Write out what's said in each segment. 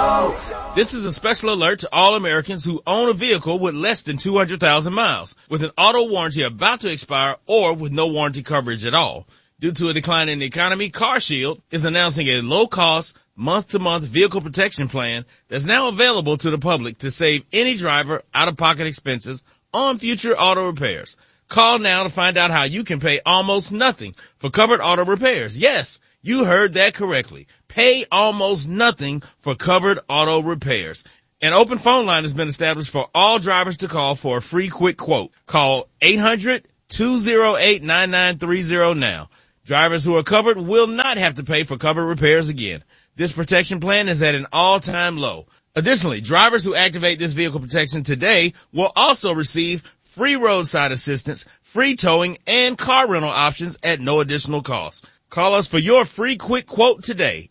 Show. This is a special alert to all Americans who own a vehicle with less than 200,000 miles, with an auto warranty about to expire or with no warranty coverage at all. Due to a decline in the economy, CarShield is announcing a low-cost, month-to-month vehicle protection plan that's now available to the public to save any driver out-of-pocket expenses on future auto repairs. Call now to find out how you can pay almost nothing for covered auto repairs. Yes, you heard that correctly. Pay almost nothing for covered auto repairs. An open phone line has been established for all drivers to call for a free quick quote. Call 800-208-9930 now. Drivers who are covered will not have to pay for covered repairs again. This protection plan is at an all-time low. Additionally, drivers who activate this vehicle protection today will also receive free roadside assistance, free towing, and car rental options at no additional cost. Call us for your free quick quote today.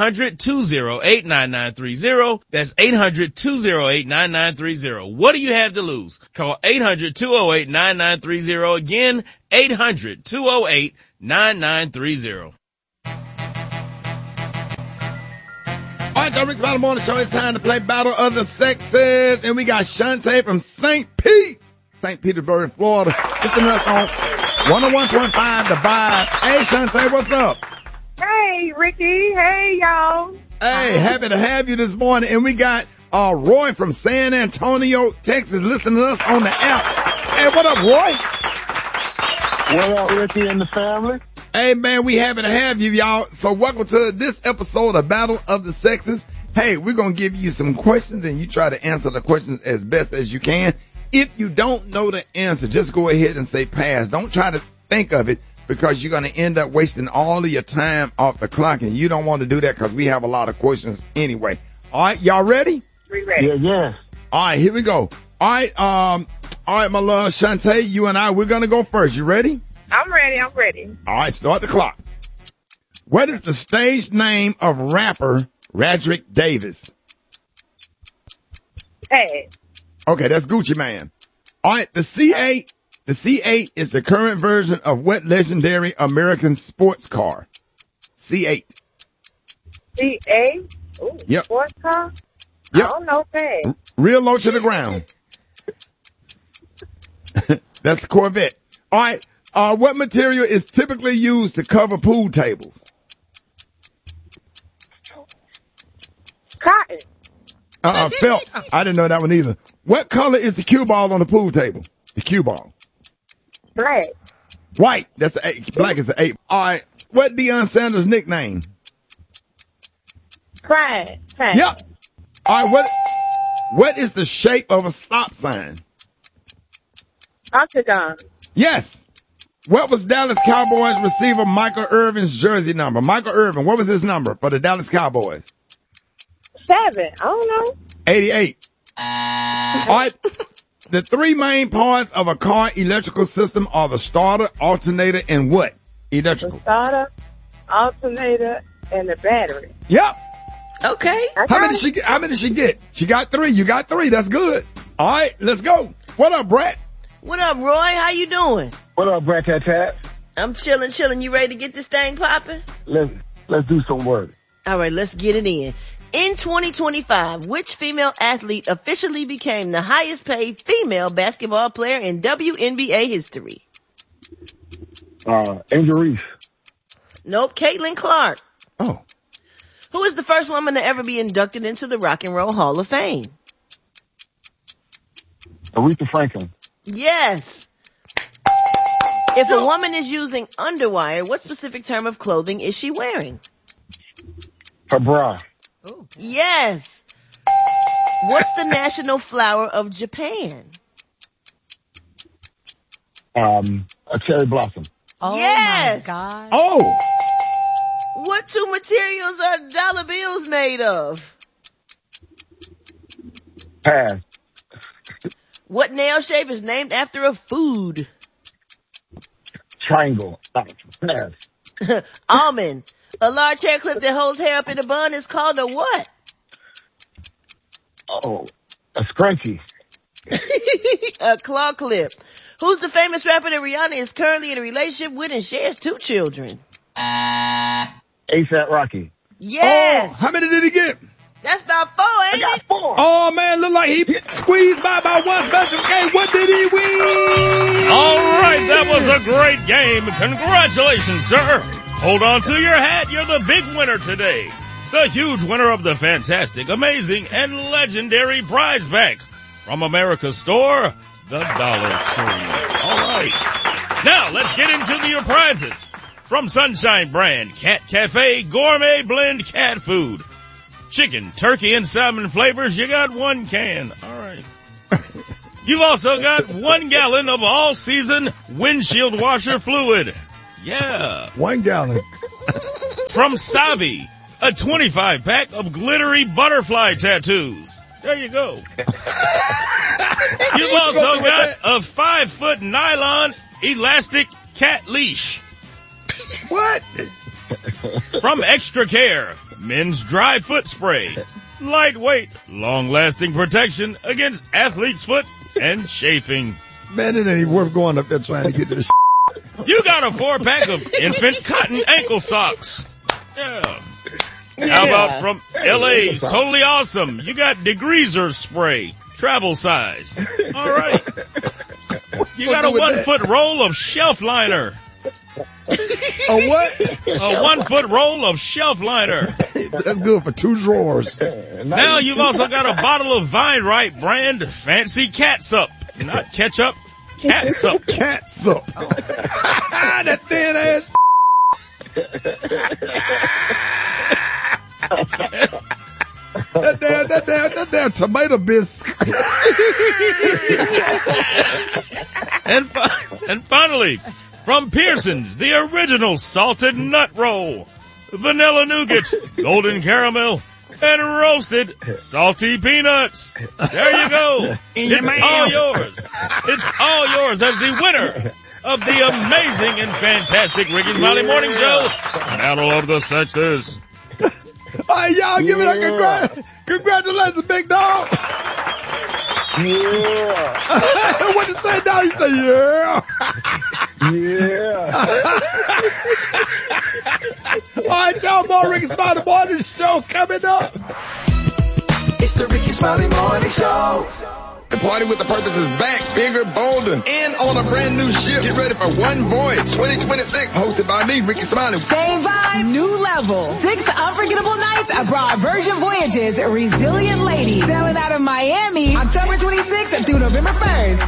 800-208-9930. That's 800-208-9930. What do you have to lose? Call 800-208-9930. Again, 800-208-9930. All right, y'all, Rich Battle Morning Show. It's time to play Battle of the Sexes. And we got Shantae from St. Petersburg, Florida. Listen to us on 101.5 The Vibe. Hey, Shantae, what's up? Hey, Ricky. Hey, y'all. Hey, happy to have you this morning. And we got Roy from San Antonio, Texas, listening to us on the app. Hey, what up, Roy? What up, Ricky and the family? Hey, man, we happy to have you, y'all. So welcome to this episode of Battle of the Sexes. Hey, we're going to give you some questions, and you try to answer the questions as best as you can. If you don't know the answer, just go ahead and say pass. Don't try to think of it, because you're going to end up wasting all of your time off the clock, and you don't want to do that because we have a lot of questions anyway. All right, y'all ready? We ready. Yeah. All right, here we go. All right, my love, Shantae, you and I, we're going to go first. You ready? I'm ready. All right, start the clock. What is the stage name of rapper Radrick Davis? Hey. Okay, that's Gucci Man. All right, the C8 is the current version of what legendary American sports car? C8. C8? Ooh, Yep. Sports car? Yep. I don't know, hey. Real low to the ground. That's a Corvette. All right, what material is typically used to cover pool tables? Cotton. Felt. I didn't know that one either. What color is the cue ball on the pool table? The cue ball. Black. White. That's the 8. Black is the 8. All right. What Deion Sanders' nickname? Crying. Yep. All right. What is the shape of a stop sign? Octagon. Yes. What was Dallas Cowboys receiver Michael Irvin's jersey number? Michael Irvin, what was his number for the Dallas Cowboys? 7. I don't know. 88. All right. The three main parts of a car electrical system are the starter, alternator, and what? Electrical. The starter, alternator, and the battery. Yep. Okay. How many did she get? She got 3. You got 3. That's good. All right. Let's go. What up, Brett? What up, Roy? How you doing? What up, Brett Tat? I'm chilling. You ready to get this thing popping? Let's do some work. All right, let's get it in. In 2025, which female athlete officially became the highest paid female basketball player in WNBA history? Angel Reese. Nope, Caitlin Clark. Oh. Who is the first woman to ever be inducted into the Rock and Roll Hall of Fame? Aretha Franklin. Yes. If a woman is using underwire, what specific term of clothing is she wearing? Her bra. Ooh. Yes. What's the national flower of Japan? A cherry blossom. Oh, yes. my God. Oh. What two materials are dollar bills made of? Pass. What nail shape is named after a food? Triangle. Pass. Almond. A large hair clip that holds hair up in a bun is called a what? Oh, a scrunchie. A claw clip. Who's the famous rapper that Rihanna is currently in a relationship with and shares 2 children? A$AP Rocky. Yes. Oh, how many did he get? That's about got 4, I ain't got it? 4. Oh, man, look like he squeezed by one special game. What did he win? All right, that was a great game. Congratulations, sir. Hold on to your hat. You're the big winner today. The huge winner of the fantastic, amazing, and legendary prize pack from America's store, the Dollar Tree. All right. Now, let's get into your prizes. From Sunshine Brand, Cat Cafe Gourmet Blend Cat Food. Chicken, turkey, and salmon flavors, you got 1 can. All right. You've also got 1 gallon of all-season windshield washer fluid. Yeah. 1 gallon. From Savi, a 25-pack of glittery butterfly tattoos. There you go. You've also got a 5-foot nylon elastic cat leash. What? From Extra Care, men's dry foot spray. Lightweight, long-lasting protection against athlete's foot and chafing. Man, it ain't worth going up there trying to get to the You got a 4-pack of infant cotton ankle socks. Yeah. How about from LA's Totally Awesome? You got degreaser spray, travel size. All right. You got a 1-foot roll of shelf liner. A what? A 1-foot roll of shelf liner. That's good for 2 drawers. Now you've also got a bottle of Vine Right brand fancy catsup. Not ketchup, catsup. Catsup. That thin ass. that damn tomato bisque. And finally, from Pearson's, the original salted nut roll, vanilla nougat, golden caramel, and roasted salty peanuts. There you go. It's all yours. It's all yours as the winner of the amazing and fantastic Ricky Smiley Morning Show, Battle of the Sexes. All right, y'all give it a congratulations, big dog. Yeah. What you say now? You say, yeah. Yeah. All right, y'all, more Ricky Smiley Morning Show coming up. It's the Ricky Smiley Morning Show. The Party with the Purpose is back, bigger, bolder, and on a brand new ship. Get ready for One Voyage 2026, hosted by me, Ricky Smiley. Same vibe, new level. 6 unforgettable nights abroad Virgin Voyages, Resilient Ladies. Sailing out of Miami, October 26th through November 1st.